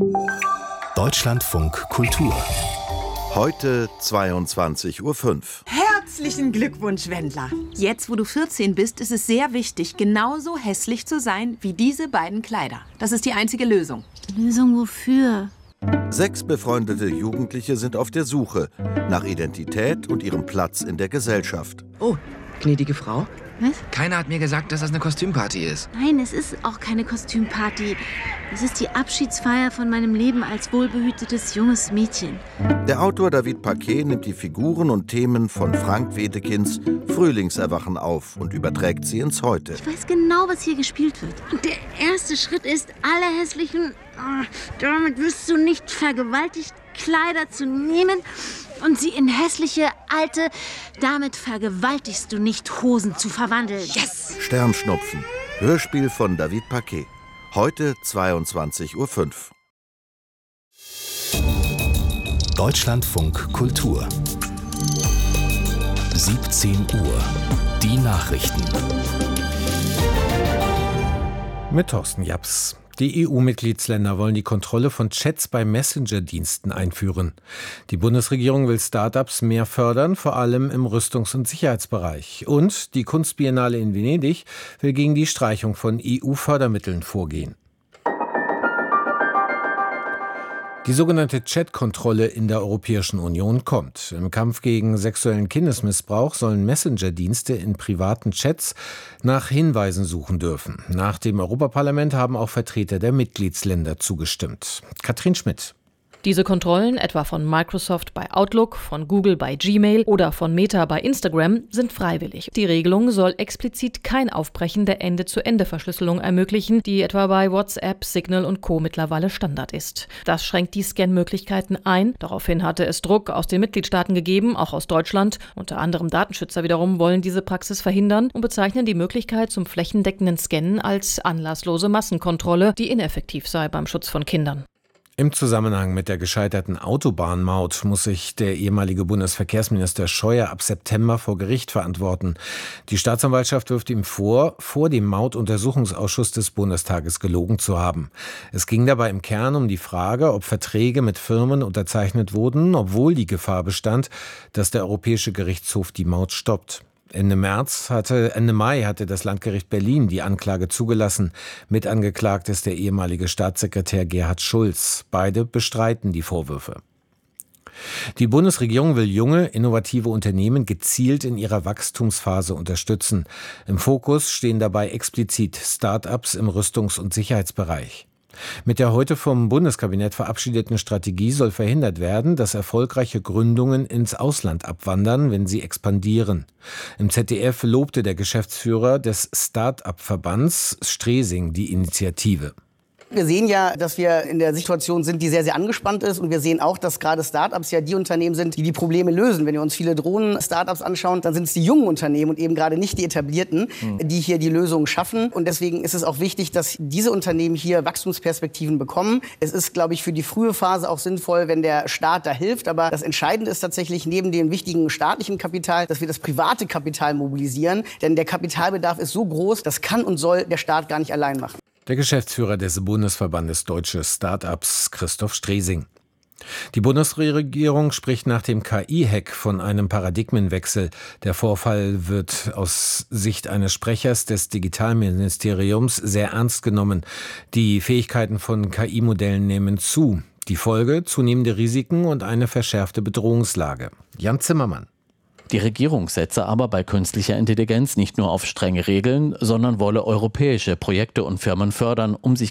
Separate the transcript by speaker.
Speaker 1: Deutschlandfunk Kultur.
Speaker 2: Heute 22:05 Uhr.
Speaker 3: Herzlichen Glückwunsch, Wendler.
Speaker 4: Jetzt, wo du 14 bist, ist es sehr wichtig, genauso hässlich zu sein wie diese beiden Kleider. Das ist die einzige Lösung.
Speaker 5: Lösung wofür?
Speaker 2: 6 befreundete Jugendliche sind auf der Suche nach Identität und ihrem Platz in der Gesellschaft.
Speaker 6: Oh, gnädige Frau?
Speaker 5: Was?
Speaker 6: Keiner hat mir gesagt, dass das eine Kostümparty ist.
Speaker 5: Nein, es ist auch keine Kostümparty. Es ist die Abschiedsfeier von meinem Leben als wohlbehütetes junges Mädchen.
Speaker 2: Der Autor David Paquet nimmt die Figuren und Themen von Frank Wedekinds Frühlingserwachen auf und überträgt sie ins Heute.
Speaker 5: Ich weiß genau, was hier gespielt wird. Und der erste Schritt ist, alle hässlichen, damit wirst du nicht vergewaltigt, Kleider zu nehmen und sie in hässliche, alte, damit vergewaltigst du nicht, Hosen zu verwandeln.
Speaker 3: Yes!
Speaker 2: Sternschnupfen. Hörspiel von David Paquet. Heute 22:05 Uhr.
Speaker 1: Deutschlandfunk Kultur. 17 Uhr. Die Nachrichten.
Speaker 7: Mit Thorsten Japs. Die EU-Mitgliedsländer wollen die Kontrolle von Chats bei Messenger-Diensten einführen. Die Bundesregierung will Start-ups mehr fördern, vor allem im Rüstungs- und Sicherheitsbereich. Und die Kunstbiennale in Venedig will gegen die Streichung von EU-Fördermitteln vorgehen. Die sogenannte Chat-Kontrolle in der Europäischen Union kommt. Im Kampf gegen sexuellen Kindesmissbrauch sollen Messenger-Dienste in privaten Chats nach Hinweisen suchen dürfen. Nach dem Europaparlament haben auch Vertreter der Mitgliedsländer zugestimmt. Katrin Schmidt.
Speaker 8: Diese Kontrollen, etwa von Microsoft bei Outlook, von Google bei Gmail oder von Meta bei Instagram, sind freiwillig. Die Regelung soll explizit kein Aufbrechen der Ende-zu-Ende-Verschlüsselung ermöglichen, die etwa bei WhatsApp, Signal und Co. mittlerweile Standard ist. Das schränkt die Scan-Möglichkeiten ein. Daraufhin hatte es Druck aus den Mitgliedstaaten gegeben, auch aus Deutschland. Unter anderem Datenschützer wiederum wollen diese Praxis verhindern und bezeichnen die Möglichkeit zum flächendeckenden Scannen als anlasslose Massenkontrolle, die ineffektiv sei beim Schutz von Kindern.
Speaker 7: Im Zusammenhang mit der gescheiterten Autobahnmaut muss sich der ehemalige Bundesverkehrsminister Scheuer ab September vor Gericht verantworten. Die Staatsanwaltschaft wirft ihm vor dem Mautuntersuchungsausschuss des Bundestages gelogen zu haben. Es ging dabei im Kern um die Frage, ob Verträge mit Firmen unterzeichnet wurden, obwohl die Gefahr bestand, dass der Europäische Gerichtshof die Maut stoppt. Ende Mai hatte das Landgericht Berlin die Anklage zugelassen. Mitangeklagt ist der ehemalige Staatssekretär Gerhard Schulz. Beide bestreiten die Vorwürfe. Die Bundesregierung will junge, innovative Unternehmen gezielt in ihrer Wachstumsphase unterstützen. Im Fokus stehen dabei explizit Start-ups im Rüstungs- und Sicherheitsbereich. Mit der heute vom Bundeskabinett verabschiedeten Strategie soll verhindert werden, dass erfolgreiche Gründungen ins Ausland abwandern, wenn sie expandieren. Im ZDF lobte der Geschäftsführer des Start-up-Verbands Stresing die Initiative.
Speaker 9: Wir sehen ja, dass wir in der Situation sind, die sehr, sehr angespannt ist. Und wir sehen auch, dass gerade Start-ups ja die Unternehmen sind, die die Probleme lösen. Wenn wir uns viele Drohnen-Start-ups anschauen, dann sind es die jungen Unternehmen und eben gerade nicht die etablierten, die hier die Lösungen schaffen. Und deswegen ist es auch wichtig, dass diese Unternehmen hier Wachstumsperspektiven bekommen. Es ist, glaube ich, für die frühe Phase auch sinnvoll, wenn der Staat da hilft. Aber das Entscheidende ist tatsächlich neben dem wichtigen staatlichen Kapital, dass wir das private Kapital mobilisieren. Denn der Kapitalbedarf ist so groß, das kann und soll der Staat gar nicht allein machen.
Speaker 7: Der Geschäftsführer des Bundesverbandes Deutsche Start-ups, Christoph Stresing. Die Bundesregierung spricht nach dem KI-Hack von einem Paradigmenwechsel. Der Vorfall wird aus Sicht eines Sprechers des Digitalministeriums sehr ernst genommen. Die Fähigkeiten von KI-Modellen nehmen zu. Die Folge: zunehmende Risiken und eine verschärfte Bedrohungslage. Jan Zimmermann.
Speaker 10: Die Regierung setze aber bei künstlicher Intelligenz nicht nur auf strenge Regeln, sondern wolle europäische Projekte und Firmen fördern, um sich